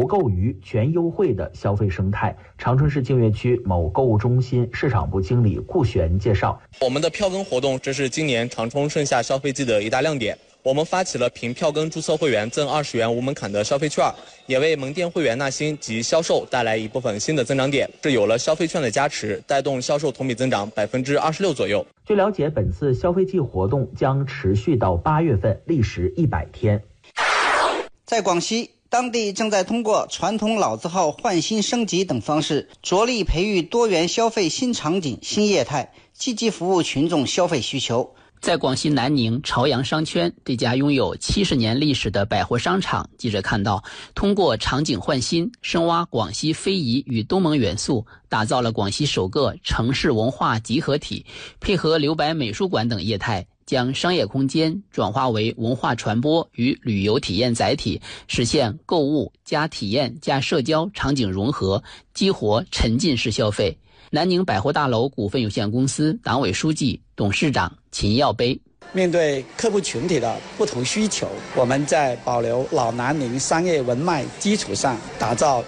购娱全优惠的消费生态。长春市净月区某购物中心市场部经理顾璇介绍， 我们的票根活动，这是今年长春盛夏消费季的一大亮点。我们发起了凭票根注册会员赠20元无门槛的消费券，也为门店会员纳新及销售带来一部分新的增长点。是有了消费券的加持，带动销售同比增长26%左右。 据了解，本次消费季活动将持续到8月份，历时100天。 在广西，当地正在通过传统老字号换新升级等方式，着力培育多元消费新场景、新业态，积极服务群众消费需求。 在广西南宁朝阳商圈，这家拥有70年历史的百货商场，记者看到，通过场景换新，深挖广西非遗与东盟元素，打造了广西首个城市文化集合体，配合留白美术馆等业态，将商业空间转化为文化传播与旅游体验载体，实现购物加体验加社交场景融合，激活沉浸式消费。南宁百货大楼股份有限公司党委书记、董事长秦耀杯， 面对客户群体的不同需求，我们在保留老南宁商业文脉基础上，打造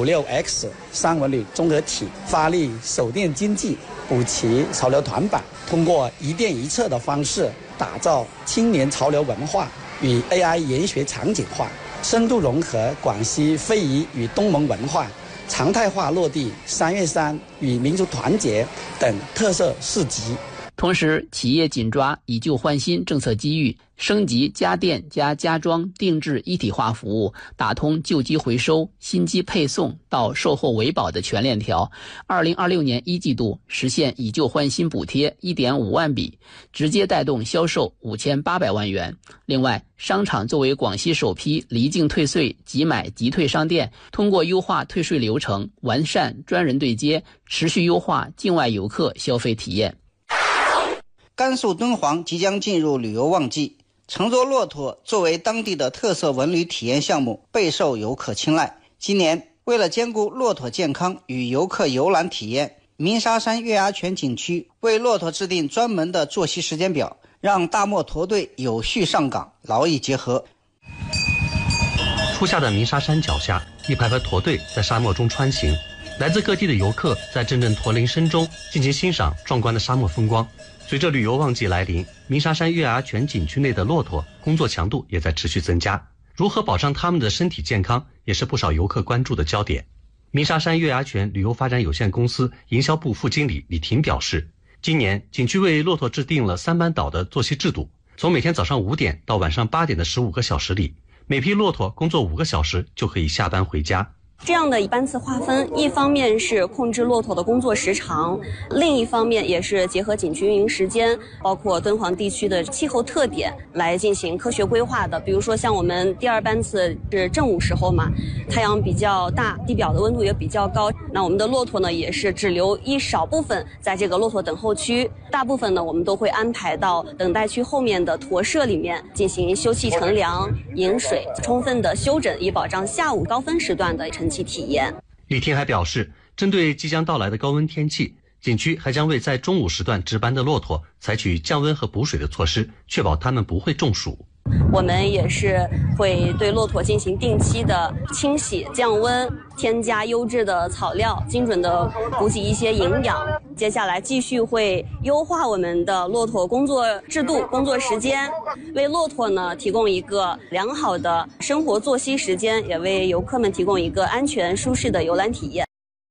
1956X 三文旅综合体，发力手店经济，补齐潮流短板，通过一店一策的方式，打造青年潮流文化与 AI 研学场景化，深度融合广西非遗与东盟文化，常态化落地3月3与民族团结等特色市集。 同时，企业紧抓以旧换新政策机遇，升级家电加家装定制一体化服务，打通旧机回收、新机配送到售后维保的全链条。2026年1季度实现以旧换新补贴 1.5 万笔，直接带动销售5800万元。另外，商场作为广西首批离境退税即买即退商店，通过优化退税流程，完善专人对接，持续优化境外游客消费体验。 甘肃敦煌即将进入旅游旺季，乘坐骆驼作为当地的特色文旅体验项目，备受游客青睐。今年，为了兼顾骆驼健康与游客游览体验，鸣沙山月牙泉景区为骆驼制定专门的作息时间表，让大漠驼队有序上岗，劳逸结合。 初夏的鸣沙山脚下，一排排驼队在沙漠中穿行，来自各地的游客在阵阵驼铃声中尽情欣赏壮观的沙漠风光。随着旅游旺季来临，鸣沙山月牙泉景区内的骆驼工作强度也在持续增加，如何保障他们的身体健康，也是不少游客关注的焦点。鸣沙山月牙泉旅游发展有限公司营销部副经理李婷表示，今年景区为骆驼制定了3班倒的作息制度，从每天早上5点到晚上8点的15个小时里，每批骆驼工作5个小时就可以下班回家。 这样的班次划分，一方面是控制骆驼的工作时长，另一方面也是结合景区运营时间，包括敦煌地区的气候特点来进行科学规划的。比如说像我们第2班次是正午时候嘛，太阳比较大，地表的温度也比较高，那我们的骆驼呢也是只留一少部分在这个骆驼等候区，大部分呢我们都会安排到等待区后面的驼舍里面进行休憩乘凉、饮水，充分的休整，以保障下午高峰时段的晨起体验。 李婷还表示，针对即将到来的高温天气，景区还将为在中午时段值班的骆驼采取降温和补水的措施，确保它们不会中暑。 我们也是会对骆驼进行定期的清洗、降温，添加优质的草料，精准的补给一些营养。接下来继续会优化我们的骆驼工作制度、工作时间，为骆驼呢提供一个良好的生活作息时间，也为游客们提供一个安全舒适的游览体验。